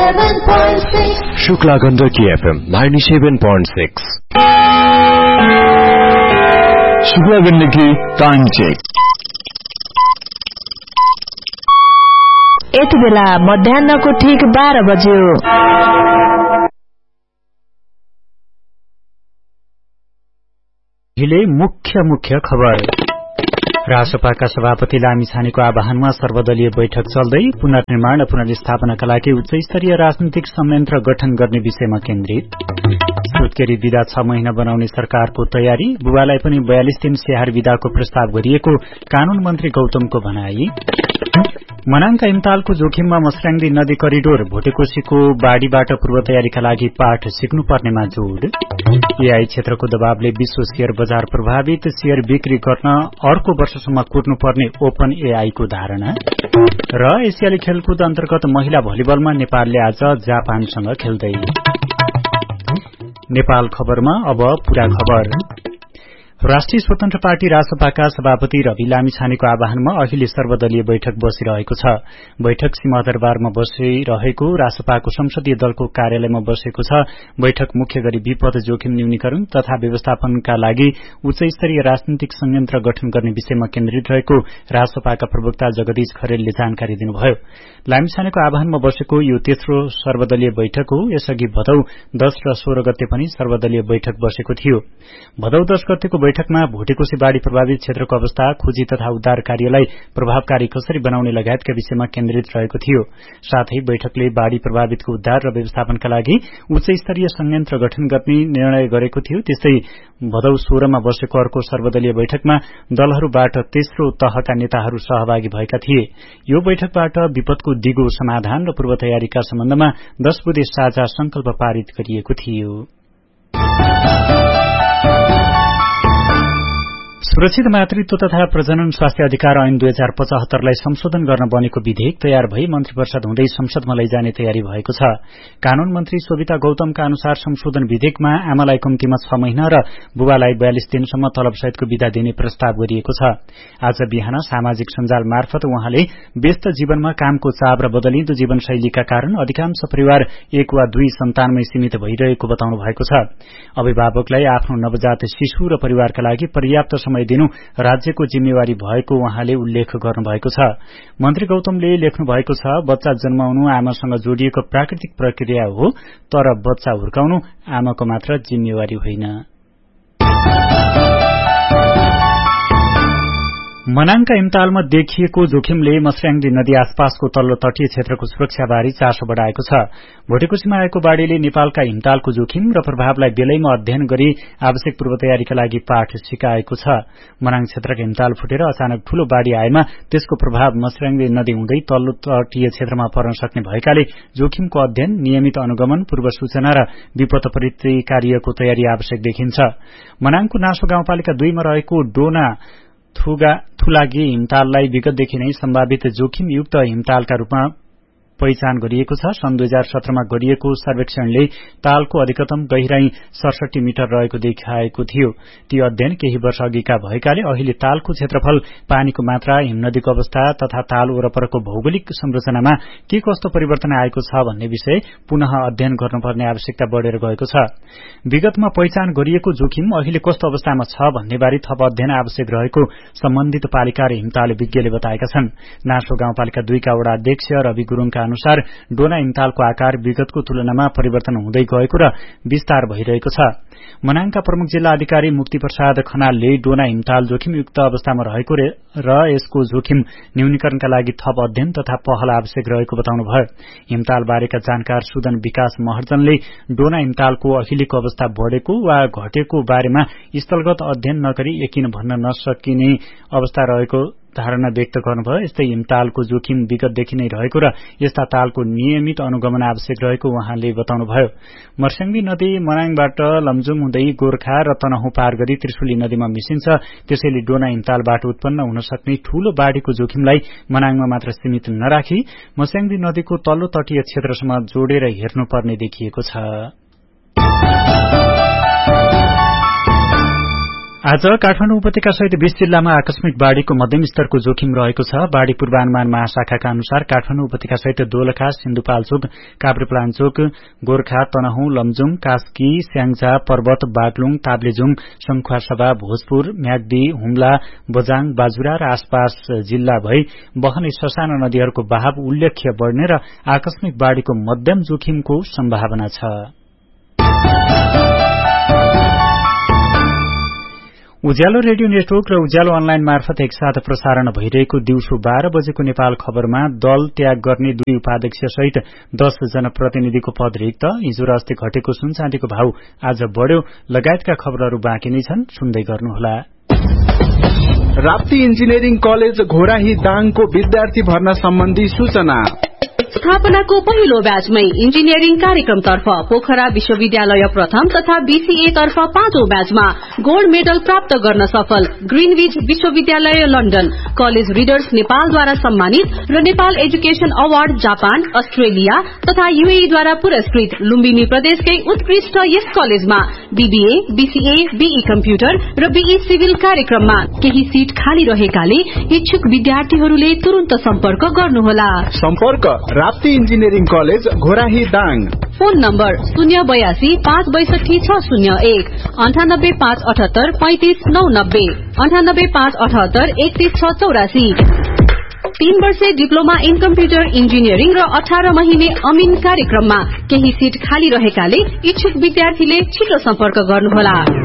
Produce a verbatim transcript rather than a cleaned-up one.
ninety-seven point six. Shukla Gandaki F M ninety-seven point six. Shukla Gandaki time check. यति बेला मध्याह्नको ठीक बाह्र बज्यो। अहिले मुख्य मुख्य खबर। रासपाका सभापति लामिछानेको आह्वानमा सर्वदलीय बैठक चल्दै पुनर्निर्माण र पुनर्स्थापनाका लागि उच्च स्तरीय राजनीतिक संयन्त्र गठन गर्ने विषयमा केन्द्रित। सुत्केरी विधा छ महिना बनाउने सरकारको तयारी, बुबालाई पनि बयालिस दिन स्याहार विधाको प्रस्ताव गरिएको कानून मन्त्री गौतमको भनाई। मनाङका इम्तालको जोखिममा मस्र्याङदी नदी करिडोर, भोटेकोशीको बाढ़ीबाट पूर्व तयारीका लागि पाठ सिक्नुपर्नेमा जोड़। एआई क्षेत्रको दबावले विश्व शेयर बजार प्रभावित, शेयर बिक्री गर्न अर्को वर्षसम्म कुर्नुपर्ने ओपन एआई को धारणा। र एसियाली खेलकुद अन्तर्गत महिला भलिबलमा नेपालले आज जापानसँग खेल्दै। नेपाल खबरमा अब पूरा खबर। राष्ट्रिय स्वतन्त्र पार्टी रासपाका सभापति रवि लामिछानेको आह्वानमा अहिले सर्वदलीय बैठक बसिरहेको छ। बैठक सिंहदरबारमा बसिरहेको रासपाको संसदीय दलको कार्यालयमा बसेको छ। बैठक मुख्य गरी विपद जोखिम न्यूनीकरण तथा व्यवस्थापनका लागि उच्च स्तरीय राजनीतिक संयन्त्र गठन गर्ने विषयमा केन्द्रित रहेको रासपाका प्रवक्ता जगदीश खरेलले जानकारी दिनुभयो। लामिछानेको आह्वानमा बसेको यो तेस्रो सर्वदलीय बैठक हो। यसअघि भदौ दश र सोह्र गते पनि सर्वदलीय बैठक बसेको थियो। भदौ दश गतेको बैठकमा भोटेकोशी बाढ़ी प्रभावित क्षेत्रको अवस्था, खोजी तथा उद्धार कार्यलाई प्रभावकारी कसरी बनाउने लगायतका विषयमा केन्द्रित रहेको थियो। साथै बैठकले बाढ़ी प्रभावितको उद्धार र व्यवस्थापनका लागि उच्च स्तरीय संयन्त्र गठन गर्ने निर्णय गरेको थियो। त्यस्तै भदौ सोह्रमा बसेको अर्को सर्वदलीय बैठकमा दलहरूबाट तेस्रो तहका नेताहरू सहभागी भएका थिए। यो बैठकबाट विपदको दिगो समाधान र पूर्व तयारीका सम्बन्धमा दश बुँदे साझा संकल्प पारित गरिएको थियो। सुरक्षित मातृत्व तथा प्रजनन स्वास्थ्य अधिकार ऐन दुई हजार पचहत्तरलाई संशोधन गर्न बनेको विधेयक तयार भई मन्त्री परिषद हुँदै संसदमा लैजाने तयारी भएको छ। कानून मन्त्री शोभिता गौतमका अनुसार संशोधन विधेयकमा आमालाई कम्तीमा छ महिना र बुबालाई बयालिस दिनसम्म तलबसहितको विधा दिने प्रस्ताव गरिएको छ। आज बिहान सामाजिक सञ्जाल मार्फत उहाँले व्यस्त जीवनमा कामको चाप र बदलिँदो जीवनशैलीका कारण अधिकांश परिवार एक वा दुई सन्तानमै सीमित भइरहेको बताउनु भएको छ। अभिभावकलाई आफ्नो नवजात शिशु र परिवारका लागि पर्याप्त समय दिनु राज्यको जिम्मेवारी भएको उहाँले उल्लेख गर्नुभएको छ। मन्त्री गौतमले लेख्नु भएको छ, बच्चा जन्माउनु आमासँग जोडिएको प्राकृतिक प्रक्रिया हो, तर बच्चा हुर्काउनु आमाको मात्र जिम्मेवारी होइन। मनाङका इम्तालमा देखिएको जोखिमले मस्र्याङदी नदी आसपासको तल्लो तटीय क्षेत्रको सुरक्षाबारे चासो बढ़ाएको छ। भोटेकोशीमा आएको बाढ़ीले नेपालका हिमतालको जोखिम र प्रभावलाई बेलैमा अध्ययन गरी आवश्यक पूर्व तयारीका लागि पाठ सिकाएको छ। मनाङ क्षेत्रका हिमताल फुटेर अचानक ठूलो बाढ़ी आएमा त्यसको प्रभाव मस्र्याङदी नदी हुँदै तल्लो तटीय क्षेत्रमा पर्न सक्ने भएकाले जोखिमको अध्ययन, नियमित अनुगमन, पूर्व सूचना र विपद प्रतिकार्यको तयारी आवश्यक देखिन्छ। मनाङको नासो गाउँपालिका दुईमा रहेको डोना थुलागी हिमताललाई विगतदेखि नै सम्भावित जोखिमयुक्त हिमतालका रूपमा पहिचान गरिएको छ। सन् दुई हजार सत्रमा गरिएको सर्वेक्षणले तालको अधिकतम गहिराई सडसठी मिटर रहेको देखाएको थियो। ती अध्ययन केही वर्ष अघिका भएकाले अहिले तालको क्षेत्रफल, पानीको मात्रा, हिमनदीको अवस्था तथा ताल वरपरको भौगोलिक संरचनामा के कस्तो परिवर्तन आएको छ भन्ने विषय पुनः अध्ययन गर्नुपर्ने आवश्यकता बढ़ेर गएको छ। विगतमा पहिचान गरिएको जोखिम अहिले कस्तो अवस्थामा छ भन्ने बारे थप अध्ययन आवश्यक रहेको सम्बन्धित पालिका र हिमताल विज्ञले बताएका छन्। नासो गाउँपालिका दुईका वडा अध्यक्ष रवि गुरूङका अनुसार डोना हिमतालको आकार विगतको तुलनामा परिवर्तन हुँदै गएको र विस्तार भइरहेको छ। मनाङका प्रमुख जिल्ला अधिकारी मुक्ति प्रसाद खनालले डोना हिमताल जोखिमयुक्त अवस्थामा रहेको र यसको जोखिम न्यूनीकरणका लागि थप अध्ययन तथा पहल आवश्यक रहेको बताउनुभयो। हिमताल बारेका जानकार सुदन विकास महर्जनले डोना हिमतालको अहिलेको अवस्था बढ़ेको वा घटेको बारेमा स्थलगत अध्ययन नगरी यकिन भन्न नसकिने अवस्था रहेको धारणा व्यक्त गर्नुभयो। यस्तै हिमतालको जोखिम विगतदेखि नै रहेको र यस्ता तालको नियमित अनुगमन आवश्यक रहेको उहाँले बताउनुभयो। मर्स्याङदी नदी मनाङबाट लमजुङ हुँदै गोर्खा र तनहुँ पार गरी त्रिशुली नदीमा मिसिन्छ। त्यसैले डोना हिमतालबाट उत्पन्न हुन सक्ने ठूलो बाढ़ीको जोखिमलाई मनाङमा मात्र सीमित नराखी मर्स्याङदी नदीको तल्लो तटीय क्षेत्रसम्म जोडेर हेर्नुपर्ने देखिएको छ। आज काठमाडौँ उपत्यका सहित बीस जिल्लामा आकस्मिक बाढ़ीको मध्यम स्तरको जोखिम रहेको छ। बाढ़ी पूर्वानुमान महाशाखाका अनुसार काठमाडौँ उपत्यका सहित दोलखा, सिन्धुपाल्चोक, काभ्रेपलाञ्चोक, गोर्खा, तनहुँ, लमजुङ, कास्की, स्याङ्जा, पर्वत, बागलुङ, ताप्लेजुङ, शंखुवासभा, भोजपुर, म्याग्दी, हुम्ला, बजाङ, बाजुरा र आसपास जिल्ला भई बहने ससाना नदीहरूको बहाव उल्लेख्य बढ़ने र आकस्मिक बाढ़ीको मध्यम जोखिमको सम्भावना छ। उज्यालो रेडियो नेटवर्क र उज्यालो अनलाइन मार्फत एकसाथ प्रसारण भइरहेको दिउँसो बाह्र बजेको नेपाल खबरमा दल त्याग गर्ने दुई उपाध्यक्ष सहित दश जनप्रतिनिधिको पद रिक्त, हिजो र अस्ति घटेको सुनचाँदीको भाव आज बढ़्यो लगायतका खबरहरू बाँकी नै छन्, सुन्दै गर्नुहोला। राप्ती इन्जिनियरिङ कलेज घोराही दाङको विद्यार्थी भर्ना सम्बन्धी सूचना। स्थापनाको पहिलो ब्याचमै इन्जिनियरिङ कार्यक्रमतर्फ पोखरा विश्वविद्यालय प्रथम तथा बीसीए तर्फ पाँचौं ब्याचमा गोल्ड मेडल प्राप्त गर्न सफल ग्रीनविच विश्वविद्यालय लन्डन, कलेज रिडर्स नेपालद्वारा सम्मानित र Nepal education award Japan, Australia तथा यूएईद्वारा पुरस्कृत लुम्बिनी प्रदेशकै उत्कृष्ट यस कलेजमा बीबीए, बीसीए, बीई कम्प्युटर र बीई सिभिल कार्यक्रममा केही सीट खाली रहेकाले इच्छुक विद्यार्थीहरूले तुरन्त सम्पर्क गर्नुहोला। सम्पर्क Rapti engineering college Ghorahi Dang. Phone number शून्य बयासी पाँच बैसठी छ शून्य एक, अन्ठानब्बे पाँच अठहत्तर पैंतिस नौ नब्बे, अन्ठानब्बे पाँच अठहत्तर एकतीस छ चौरासी। तीन वर्षे डिप्लोमा इन कम्प्युटर इन्जिनियरिङ र अठार महिने अमिन कार्यक्रममा केही सीट खाली रहेकाले इच्छुक विद्यार्थीले छिटो सम्पर्क गर्नुहोला।